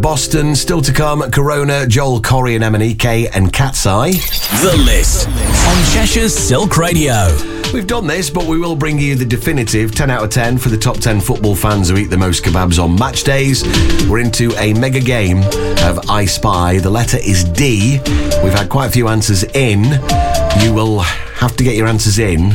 Boston. Still to come, Corona, Joel Corry and Emanike and Cat's Eye. The List on Cheshire's Silk Radio. We've done this, but we will bring you the definitive 10 out of 10 for the top 10 football fans who eat the most kebabs on match days. We're into a mega game of I Spy. The letter is D. We've had quite a few answers in. You will have to get your answers in.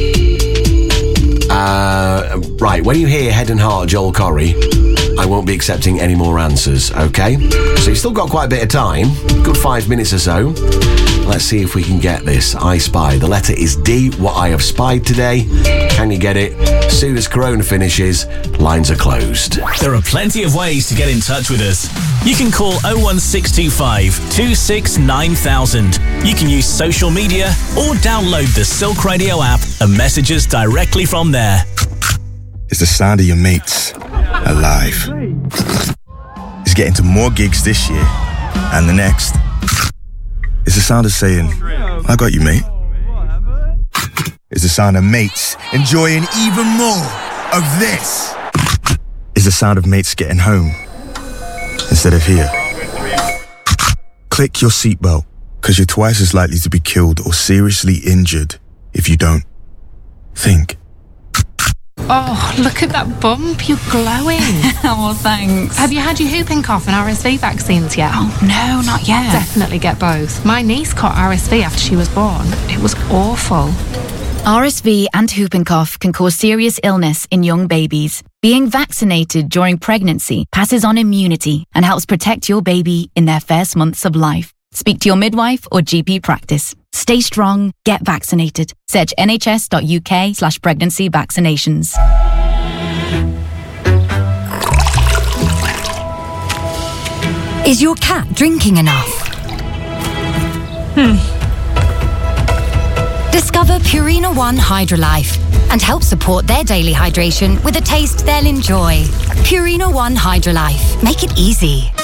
Right, when you hear Head and Heart, Joel Corry, I won't be accepting any more answers, okay? So you've still got quite a bit of time, good 5 minutes or so. Let's see if we can get this. I Spy. The letter is D, what I have spied today. Can you get it? As soon as Corona finishes, lines are closed. There are plenty of ways to get in touch with us. You can call 01625 269,000. You can use social media or download the Silk Radio app and message us directly from there. It's the sound of your mates alive. It's getting to more gigs this year and the next. It's the sound of saying, I got you, mate. It's the sound of mates enjoying even more of this. It's the sound of mates getting home instead of here. Click your seatbelt, because you're twice as likely to be killed or seriously injured if you don't. Think. Oh, look at that bump. You're glowing. Oh, thanks. Have you had your whooping cough and RSV vaccines yet? Oh, no, not yet. Definitely get both. My niece caught RSV after she was born. It was awful. RSV and whooping cough can cause serious illness in young babies. Being vaccinated during pregnancy passes on immunity and helps protect your baby in their first months of life. Speak to your midwife or GP practice. Stay strong, get vaccinated. Search nhs.uk/pregnancy vaccinations. Is your cat drinking enough? Discover Purina One Hydrolife and help support their daily hydration with a taste they'll enjoy. Purina One Hydrolife. Make it easy.